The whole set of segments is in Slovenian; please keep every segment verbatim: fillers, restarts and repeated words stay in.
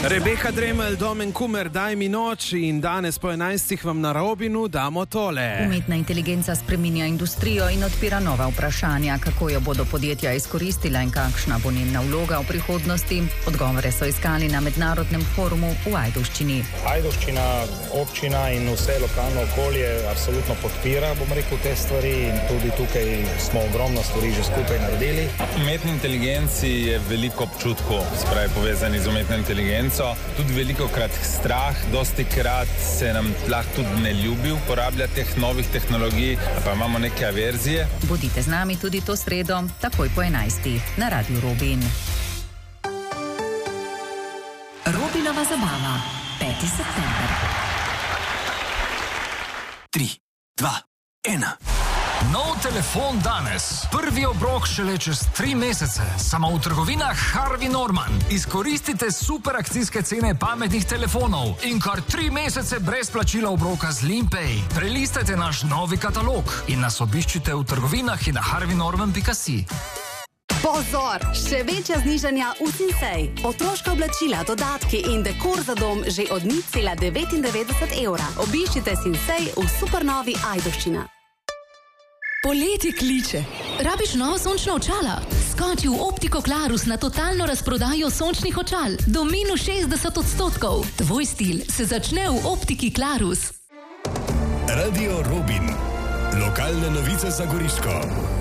Rebeka Dremelj, Domen Kumer, daj mi noč in danes po enajstih vam na Robinu damo tole. Umetna inteligenca spreminja industrijo in odpira nova vprašanja, kako jo bodo podjetja izkoristila in kakšna bo njena vloga v prihodnosti. Odgovore so iskali na mednarodnem forumu v Ajdovščini. Ajdovščina, občina in vse lokalno okolje absolutno podpira, bom rekel, te stvari in tudi tukaj smo ogromno stvari že skupaj naredili. Umetni inteligenci je veliko občutkov, spravi povezani z umetno inteligenco. Tudi veliko krat strah, dosti krat se nam lahko tudi ne ljubi uporabljati teh novih tehnologij, pa imamo neke averzije. Bodite z nami tudi to sredo, takoj po enajstih na Radiu Robin. Robinova zabava, peti september. Tri, dva, ena. Nov telefon danes. Prvi obrok šele čez tri mesece. Samo v trgovinah Harvey Norman. Izkoristite super akcijske cene pametnih telefonov in kar tri mesece brez plačila obroka z Limpay. Prelistajte naš novi katalog in nas obiščite v trgovinah in na harvey norman pika si. Pozor! Še večja znižanja v Sinsay. Otroška oblačila, dodatki in dekor za dom že od nič cela devetindevetdeset evra. Obiščite Sinsay v supernovi Ajdovščina. Poletje kliče. Rabiš novo sončno očala? Skoči v Optiko Klarus na totalno razprodajo sončnih očal. Do minus šestdeset odstotkov. Tvoj stil se začne v Optiki Klarus. Radio Robin. Lokalne novice za Goriško.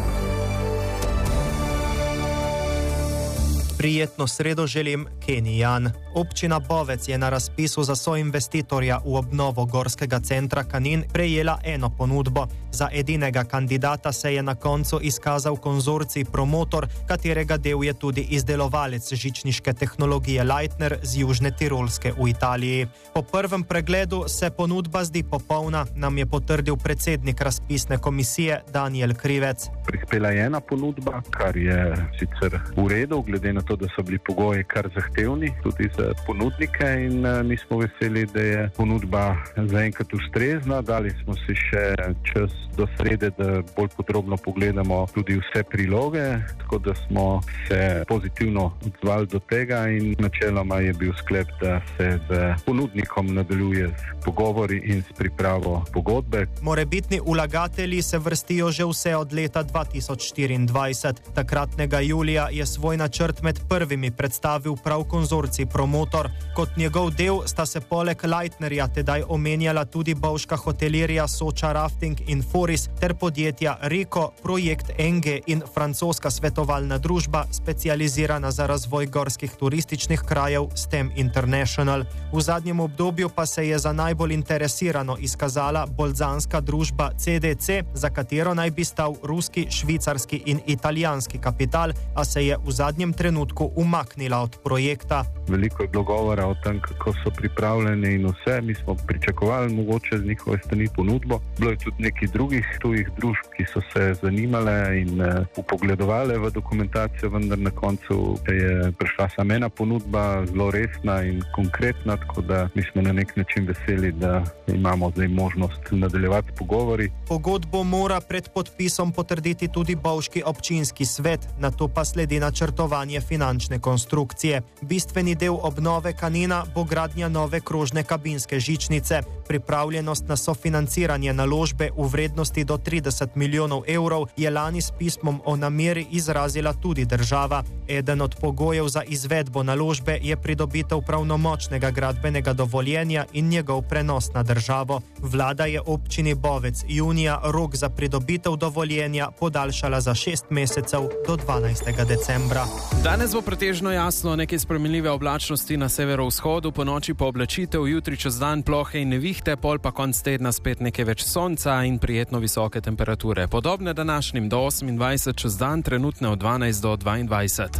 Prijetno sredo želim, Kenijan. Občina Bovec je na razpisu za soinvestitorja v obnovo gorskega centra Kanin prejela eno ponudbo. Za edinega kandidata se je na koncu izkazal konzorcij Promotor, katerega del je tudi izdelovalec žičniške tehnologije Leitner z Južne Tirolske v Italiji. Po prvem pregledu se ponudba zdi popolna, nam je potrdil predsednik razpisne komisije Daniel Krivec. Prispela je ena ponudba, kar je sicer v redu, glede na to, da so bili pogoji kar zahtevni tudi za ponudnike in uh, mi smo veseli, da je ponudba zaenkrat ustrezna. Dali smo si še čas do srede, da bolj podrobno pogledamo tudi vse priloge, tako da smo se pozitivno odzvali do tega in načeloma je bil sklep, da se z ponudnikom nadaljuje s pogovori in s pripravo pogodbe. Morebitni vlagatelji se vrstijo že vse od leta dva tisoč štiriindvajset. Takratnega julija je svoj načrt med prvimi predstavil prav konzorcij Promotor. Kot njegov del sta se poleg Leitnerja tedaj omenjala tudi bovška hotelirja Soča Rafting in Foris ter podjetja Rico, Projekt Enge in francoska svetovalna družba, specializirana za razvoj gorskih turističnih krajev Stem International. V zadnjem obdobju pa se je za najbolj interesirano izkazala bolzanska družba C D C, za katero naj bi stal ruski, švicarski in italijanski kapital, a se je v zadnjem trenutku umaknila od projekta. Veliko je bilo govora o tem, kako so pripravljeni in vse. Mi smo pričakovali mogoče z njihove strani ponudbo. Bilo je tudi nekaj drugih tujih družb, ki so se zanimale in uh, upogledovale v dokumentacijo, vendar na koncu je prišla samo ena ponudba, zelo resna in konkretna, tako da mi smo na nek način veseli, da imamo zdaj možnost nadaljevati pogovori. Pogodbo mora pred podpisom potrditi tudi bovški občinski svet, nato pa sledi načrtovanje finančne konstrukcije. Bistveni del obnove Kanina bo gradnja nove krožne kabinske žičnice. Pripravljenost na sofinanciranje naložbe v vrednosti do trideset milijonov evrov je lani s pismom o nameri izrazila tudi država. Eden od pogojev za izvedbo naložbe je pridobitev pravnomočnega gradbenega dovoljenja in njegov prenos na državo. Vlada je občini Bovec junija rok za pridobitev dovoljenja podaljšala za šest mesecev do dvanajstega decembra. Danes bo pretežno jasno, nekaj spremenljive oblačnosti na severovzhodu, po noči pa oblačitev, jutri čez dan plohe in nevihte, pol pa konc tedna spet nekaj več sonca in prijetno visoke temperature. Podobne današnjim do osemindvajset, čez dan trenutne od dvanajst do dvaindvajset.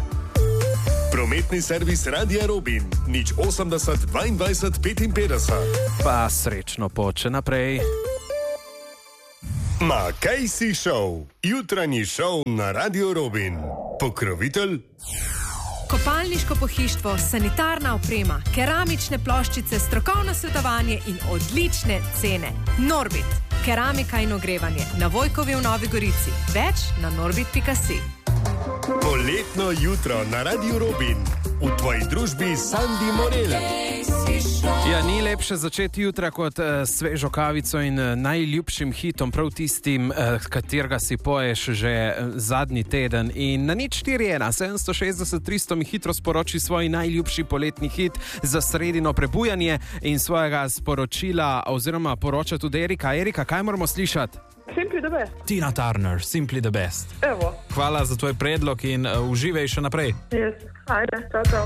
Prometni servis Radia Robin, nič osemdeset, dvaindvajset, petinpetdeset. Pa srečno poče naprej. Makejsi Show, jutranji šov na Radio Robin. Pokrovitelj Kopalniško pohištvo, sanitarna oprema, keramične ploščice, strokovno svetovanje in odlične cene. Norbit, keramika in ogrevanje na Vojkovi v Novi Gorici. Več na norbit pika si. Poletno jutro na Radio Robin. V tvoji družbi Sandi Morel. Ja, ni lepše začeti jutra kot uh, svežo kavico in uh, najljubšim hitom, prav tistim, uh, katerega si poješ že uh, zadnji teden. In na nič štiri ena sedemsto šestdeset tristo mi hitro sporoči svoj najljubši poletni hit za sredino prebujanje in svojega sporočila oziroma poroča tudi Erika. Erika, kaj moramo slišati? Simply the best. Tina Turner, Simply the best. Evo. Hvala za tvoj predlog in uh, uživaj še naprej. Yes. Ajde, čau, čau.